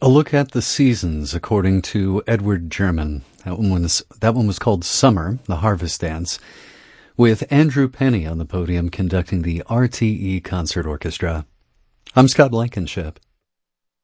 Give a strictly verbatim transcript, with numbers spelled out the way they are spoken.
A look at the seasons, according to Edward German. That one was, that one was called Summer, the Harvest Dance, with Andrew Penny on the podium conducting the R T E Concert Orchestra. I'm Scott Blankenship.